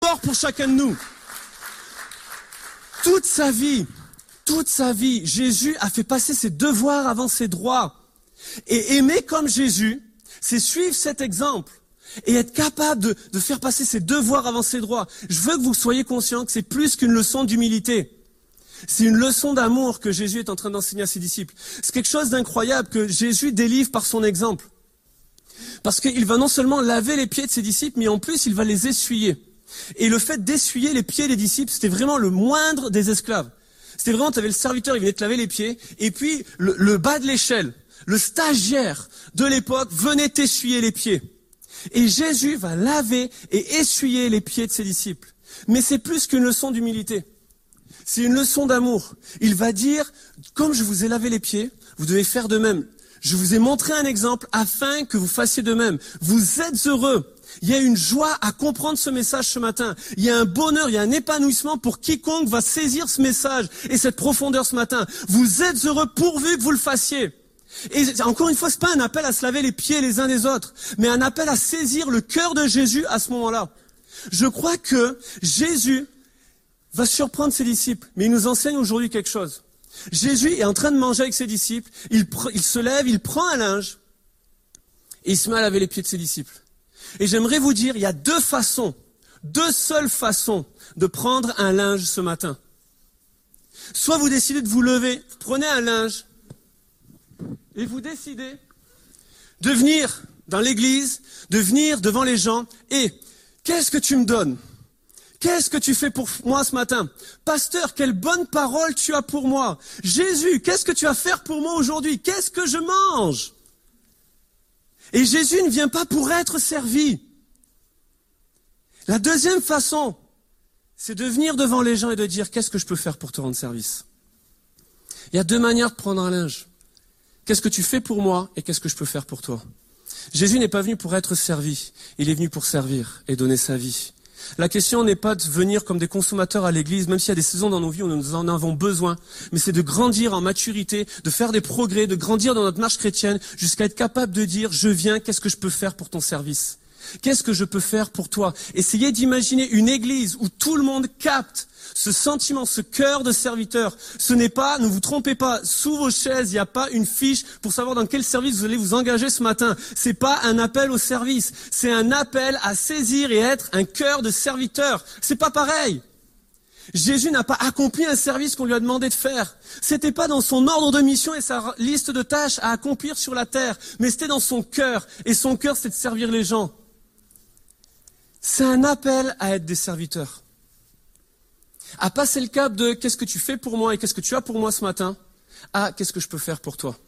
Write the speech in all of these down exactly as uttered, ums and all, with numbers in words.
fort pour chacun de nous. Toute sa vie, toute sa vie, Jésus a fait passer ses devoirs avant ses droits. Et aimer comme Jésus, c'est suivre cet exemple et être capable de, de faire passer ses devoirs avant ses droits. Je veux que vous soyez conscients que c'est plus qu'une leçon d'humilité. C'est une leçon d'amour que Jésus est en train d'enseigner à ses disciples. C'est quelque chose d'incroyable que Jésus délivre par son exemple. Parce qu'il va non seulement laver les pieds de ses disciples, mais en plus il va les essuyer. Et le fait d'essuyer les pieds des disciples, c'était vraiment le moindre des esclaves. C'était vraiment, tu avais le serviteur, il venait te laver les pieds, et puis le, le bas de l'échelle, le stagiaire de l'époque venait t'essuyer les pieds. Et Jésus va laver et essuyer les pieds de ses disciples. Mais c'est plus qu'une leçon d'humilité. C'est une leçon d'amour. Il va dire, comme je vous ai lavé les pieds, vous devez faire de même. Je vous ai montré un exemple afin que vous fassiez de même. Vous êtes heureux. Il y a une joie à comprendre ce message ce matin. Il y a un bonheur, il y a un épanouissement pour quiconque va saisir ce message et cette profondeur ce matin. Vous êtes heureux pourvu que vous le fassiez. Et encore une fois, c'est pas un appel à se laver les pieds les uns des autres, mais un appel à saisir le cœur de Jésus à ce moment-là. Je crois que Jésus va surprendre ses disciples, mais il nous enseigne aujourd'hui quelque chose. Jésus est en train de manger avec ses disciples, il, pr- il se lève, il prend un linge, et il se met à laver les pieds de ses disciples. Et j'aimerais vous dire, il y a deux façons, deux seules façons de prendre un linge ce matin. Soit vous décidez de vous lever, vous prenez un linge, et vous décidez de venir dans l'église, de venir devant les gens, et qu'est-ce que tu me donnes ? Qu'est-ce que tu fais pour moi ce matin ? Pasteur, quelle bonne parole tu as pour moi. Jésus, qu'est-ce que tu vas faire pour moi aujourd'hui ? Qu'est-ce que je mange ? Et Jésus ne vient pas pour être servi. La deuxième façon, c'est de venir devant les gens et de dire, qu'est-ce que je peux faire pour te rendre service ? Il y a deux manières de prendre un linge. Qu'est-ce que tu fais pour moi et qu'est-ce que je peux faire pour toi ? Jésus n'est pas venu pour être servi, il est venu pour servir et donner sa vie. La question n'est pas de venir comme des consommateurs à l'église, même s'il y a des saisons dans nos vies où nous en avons besoin, mais c'est de grandir en maturité, de faire des progrès, de grandir dans notre marche chrétienne, jusqu'à être capable de dire, je viens, qu'est-ce que je peux faire pour ton service ? Qu'est-ce que je peux faire pour toi ? Essayez d'imaginer une église où tout le monde capte ce sentiment, ce cœur de serviteur. Ce n'est pas, ne vous trompez pas, sous vos chaises, il n'y a pas une fiche pour savoir dans quel service vous allez vous engager ce matin. C'est pas un appel au service, c'est un appel à saisir et être un cœur de serviteur. C'est pas pareil. Jésus n'a pas accompli un service qu'on lui a demandé de faire. C'était pas dans son ordre de mission et sa liste de tâches à accomplir sur la terre, mais c'était dans son cœur. Et son cœur, c'est de servir les gens. C'est un appel à être des serviteurs. À passer le cap de qu'est-ce que tu fais pour moi et qu'est-ce que tu as pour moi ce matin, à qu'est-ce que je peux faire pour toi.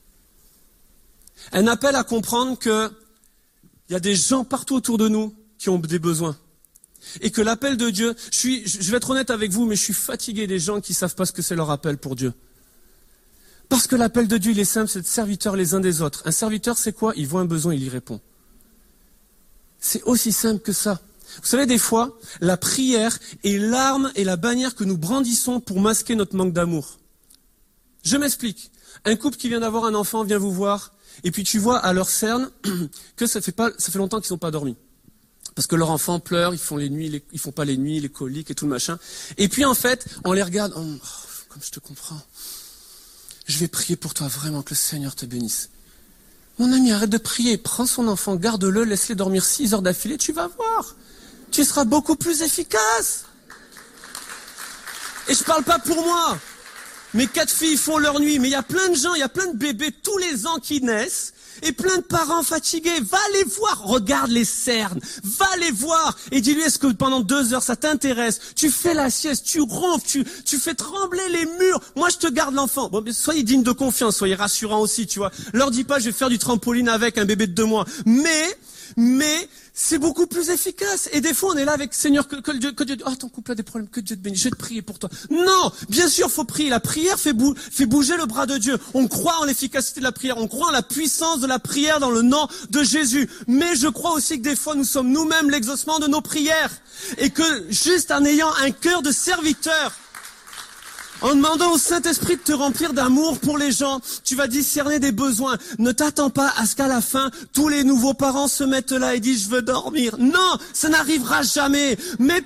Un appel à comprendre que il y a des gens partout autour de nous qui ont des besoins. Et que l'appel de Dieu, je suis, je vais être honnête avec vous, mais je suis fatigué des gens qui savent pas ce que c'est leur appel pour Dieu. Parce que l'appel de Dieu, il est simple, c'est de serviteurs les uns des autres. Un serviteur, c'est quoi ? Il voit un besoin, il y répond. C'est aussi simple que ça. Vous savez, des fois, la prière est l'arme et la bannière que nous brandissons pour masquer notre manque d'amour. Je m'explique. Un couple qui vient d'avoir un enfant vient vous voir, et puis tu vois à leur cerne que ça fait pas, ça fait longtemps qu'ils n'ont pas dormi. Parce que leur enfant pleure, ils font les nuits, les, ils font pas les nuits, les coliques et tout le machin. Et puis en fait, on les regarde, oh, comme je te comprends. Je vais prier pour toi, vraiment, que le Seigneur te bénisse. Mon ami, arrête de prier, prends son enfant, garde-le, laisse-le dormir six heures d'affilée, tu vas voir. Tu seras beaucoup plus efficace. Et je parle pas pour moi. Mes quatre filles font leur nuit, mais il y a plein de gens, il y a plein de bébés tous les ans qui naissent, et plein de parents fatigués. Va les voir, regarde les cernes, va les voir, et dis-lui, est-ce que pendant deux heures ça t'intéresse ? Tu fais la sieste, tu ronfles, tu, tu fais trembler les murs. Moi je te garde l'enfant. Bon, mais soyez dignes de confiance, soyez rassurants aussi, tu vois. Leur dis pas, je vais faire du trampoline avec un bébé de deux mois. Mais, mais, c'est beaucoup plus efficace. Et des fois, on est là avec Seigneur, que, que Dieu, que Dieu, oh, ton couple a des problèmes, que Dieu te bénisse, je vais te prier pour toi. Non, bien sûr, faut prier. La prière fait, bou- fait bouger le bras de Dieu. On croit en l'efficacité de la prière. On croit en la puissance de la prière dans le nom de Jésus. Mais je crois aussi que des fois, nous sommes nous-mêmes l'exaucement de nos prières. Et que juste en ayant un cœur de serviteur, en demandant au Saint-Esprit de te remplir d'amour pour les gens, tu vas discerner des besoins. Ne t'attends pas à ce qu'à la fin, tous les nouveaux parents se mettent là et disent « je veux dormir ». Non, ça n'arrivera jamais. Mais